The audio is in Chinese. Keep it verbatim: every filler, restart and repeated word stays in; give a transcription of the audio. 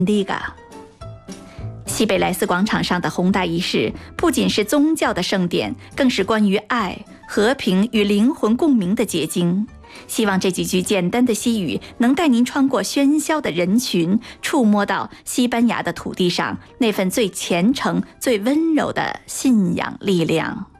Diga。西北莱斯广场上的宏大仪式不仅是宗教的盛典，更是关于爱、和平与灵魂共鸣的结晶。希望这几句简单的西语能带您穿过喧嚣的人群，触摸到西班牙的土地上那份最虔诚、最温柔的信仰力量。